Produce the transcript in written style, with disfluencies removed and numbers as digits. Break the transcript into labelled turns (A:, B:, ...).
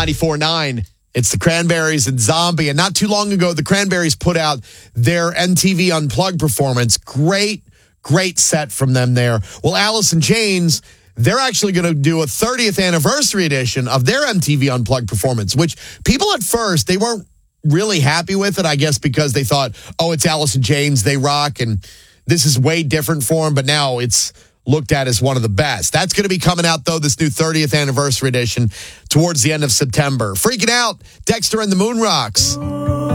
A: 94.9. It's the Cranberries and Zombie. And not too long ago, the Cranberries put out their MTV Unplugged performance. Great set from them there. Well, Alice in Chains, they're actually going to do a 30th anniversary edition of their MTV Unplugged performance, which people at first, they weren't really happy with it, I guess, because they thought, oh, it's Alice in Chains, they rock, and this is way different for them, but now it's looked at as one of the best. That's going to be coming out, though, this new 30th anniversary edition towards the end of September. Freaking out, Dexter and the Moon Rocks.